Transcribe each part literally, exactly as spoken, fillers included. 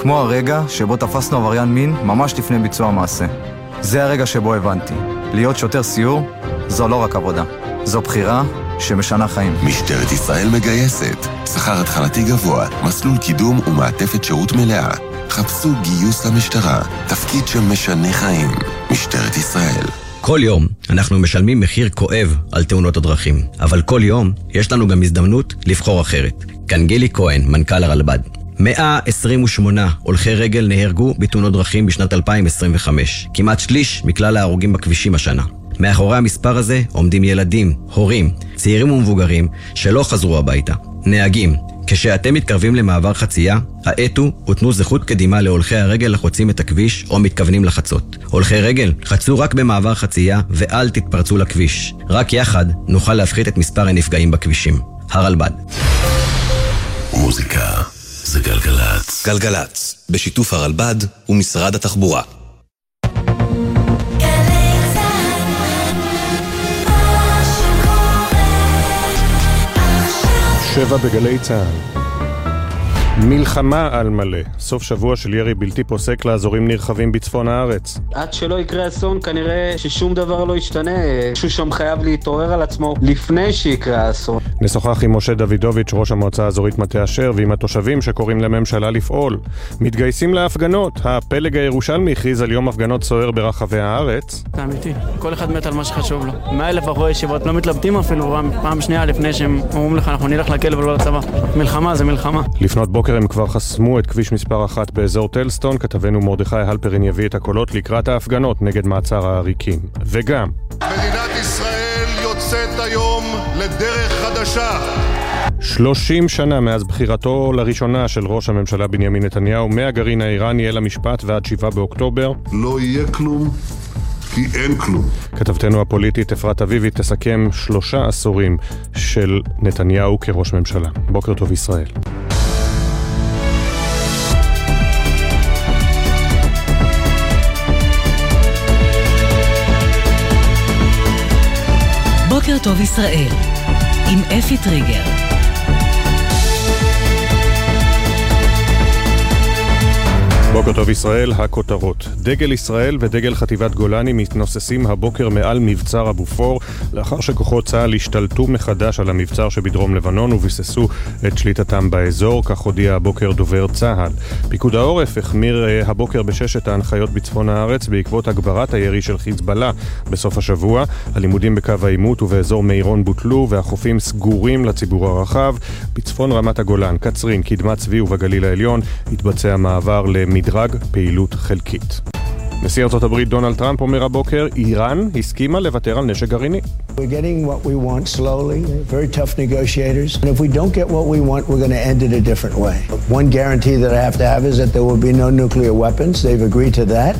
כמו הרגע שבו תפסנו עבריין מין ממש לפני ביצוע המעשה. זה הרגע שבו הבנתי. להיות שוטר סיור זו לא רק עבודה. זו בחירה שמשנה חיים. משטרת ישראל מגייסת. שכר התחלתי גבוה, מסלול קידום ומעטפת שירות מלאה. חפשו גיוס למשטרה. תפקיד שמשנה חיים. משטרת ישראל. כל יום אנחנו משלמים מחיר כואב על תאונות הדרכים. אבל כל יום יש לנו גם הזדמנות לבחור אחרת. כאן גילי כהן, מנכ"ל הרלב"ד. מאה עשרים ושמונה הולכי רגל נהרגו בתאונות דרכים בשנת אלפיים עשרים וחמש. כמעט שליש מכלל ההרוגים בכבישים השנה. מאחורי המספר הזה עומדים ילדים, הורים, צעירים ומבוגרים שלא חזרו הביתה. נהגים, כשאתם מתקרבים למעבר חצייה, האטו ותנו זכות קדימה להולכי הרגל החוצים את הכביש או מתכוונים לחצות. הולכי רגל, חצו רק במעבר חצייה ואל תתפרצו לכביש. רק יחד נוכל להפחית את מספר הנפגעים בכבישים. הרלב"ד. מוזיקה זה גלגלץ. גלגלץ, בשיתוף הרלב"ד ומשרד התחבורה. שבע בגלי צה"ל. מלחמה על מלא. סוף שבוע של ירי בלתי פוסק לאזורים נרחבים בצפון הארץ. עד שלא יקרה אסון, כנראה ששום דבר לא ישתנה. משהו שם חייב להתעורר על עצמו לפני שיקרה אסון. נשוחח עם משה דוידוביץ', ראש המועצה האזורית מטה אשר, ועם התושבים שקוראים לממשלה לפעול. מתגייסים להפגנות. הפלג הירושלמי הכריז על יום הפגנות סוער ברחבי הארץ. זה אמיתי. כל אחד מת על מה שחשוב לו. מאה אלף אחרי ישיבות לא מתלבטים אפילו פעם שנייה לפני שהם אומרים לך, אנחנו נלך לכלא ולא לצבא. מלחמה זה מלחמה. לפנות בוקר הם כבר חסמו את כביש מספר אחת באזור טלסטון. כתבנו מרדכי הלפרין יביא את הקולות לקראת ההפגנות נגד מעצר העריקים. וגם מדינת ישראל יוצאת היום לדרך חדשה. שלושים שנה מאז בחירתו לראשונה של ראש הממשלה בנימין נתניהו מהגרעין האיראני אל המשפט ועד שבעה באוקטובר. לא יהיה כלום, כי אין כלום. כתבתנו הפוליטית אפרת אביבי תסכם שלושה עשורים של נתניהו כראש ממשלה. בוקר טוב ישראל. בוקר טוב ישראל, עם אפי טריגר. בוקר טוב ישראל, הכותרות. דגל ישראל ודגל חטיבת גולני מתנוססים הבוקר מעל מבצר הבופור, לאחר שכוחות צה"ל השתלטו מחדש על המבצר שבדרום לבנון וביססו את שליטתם באזור, כך הודיע הבוקר דובר צה"ל. פיקוד העורף החמיר הבוקר בששת ההנחיות בצפון הארץ בעקבות הגברת הירי של חיזבאללה בסוף השבוע. הלימודים בקו העימות ובאזור מירון בוטלו והחופים סגורים לציבור הרחב. בצפון רמת הגולן, קצרין, קדמת צבי ובגליל העליון התבצע מעבר למ מדרג פעילות חלקית. נשיא ארצות הברית דונלד טראמפ אומר הבוקר, איראן הסכימה לוותר על נשק גרעיני. We're getting what we want slowly, very tough negotiators. And if we don't get what we want, we're going to end it a different way. One guarantee that I have to have is that there will be no nuclear weapons. They've agreed to that.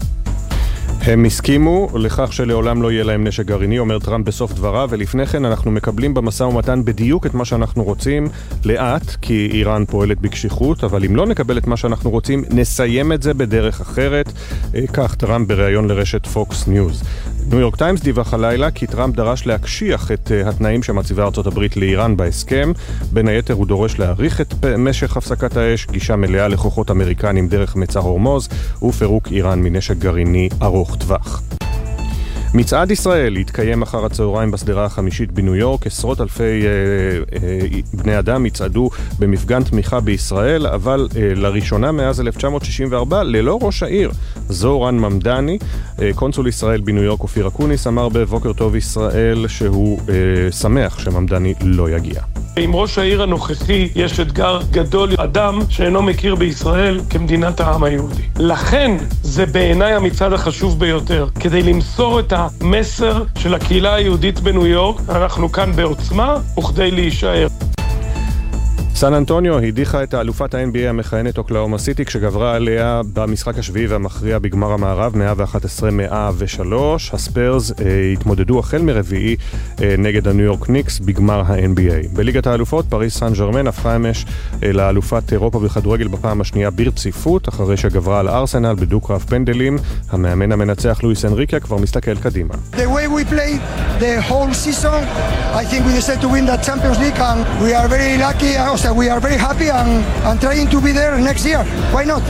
הם הסכימו לכך שלעולם לא יהיה להם נשק גרעיני, אומר טראמפ בסוף דבריו, ולפני כן אנחנו מקבלים במשא ומתן בדיוק את מה שאנחנו רוצים, לאט, כי איראן פועלת בקשיחות, אבל אם לא נקבל את מה שאנחנו רוצים, נסיים את זה בדרך אחרת. כך טראמפ בריאיון לרשת פוקס ניוז. ניו יורק טיימס דיווח הלילה כי טראמפ דרש להקשיח את התנאים שמציבה ארצות הברית לאיראן בהסכם. בין היתר הוא דורש להאריך את משך הפסקת האש, גישה מלאה לכוחות אמריקנים דרך מצר הורמוז, ופירוק איראן מנשק גרעיני ארוך טווח. מצעד ישראל יתקיים אחר הצהריים בסדרה החמישית בניו יורק. עשרות אלפי אה, אה, בני אדם יצעדו במפגן תמיכה בישראל, אבל אה, לראשונה מאז אלף תשע מאות שישים וארבע ללא ראש העיר. זו רן ממדני. אה, קונסול ישראל בניו יורק אופיר אקוניס אמר בבוקר טוב ישראל שהוא אה, שמח שממדני לא יגיע. עם ראש העיר הנוכחי יש אתגר גדול, אדם שאינו מכיר בישראל כמדינת העם היהודי. לכן זה בעיניי המצעד החשוב ביותר. כדי למסור את המסר של הקהילה היהודית בניו יורק, אנחנו כאן בעוצמה וכדי להישאר. סן אנטוניו הדיחה את האלופת ה-אן בי איי המכהנת אוקלהומה סיטי כשגברה עליה במשחק השביעי והמכריע בגמר המערב מאה ואחת עשרה מאה ושלוש. הספרס אה, התמודדו החל מרביעי אה, נגד הניו יורק ניקס בגמר ה-אן בי איי. בליגת האלופות פריס סן ז'רמן הפכה אמש אה, לאלופת אירופה בכדורגל בפעם השנייה ברציפות, אחרי שגברה על ארסנל בדו-קרב פנדלים. המאמן המנצח לואיס אנריקה כבר מסתכל קדימה. The way we played the whole season, I think we deserve to win that Champions League and we are very lucky. We are very happy and, and trying to be there next year. Why not?